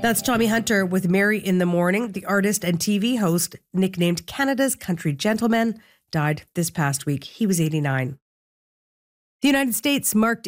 That's Tommy Hunter with Mary in the Morning. The artist and TV host, nicknamed Canada's Country Gentleman, died this past week. He was 89. The United States marked